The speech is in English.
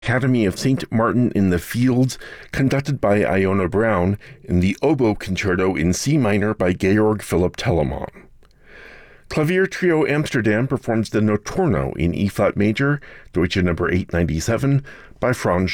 Academy of St. Martin in the Fields, conducted by Iona Brown, and the Oboe Concerto in C minor by Georg Philipp Telemann. Clavier Trio Amsterdam performs the Notturno in E-flat major, Deutsche number 897, by Franz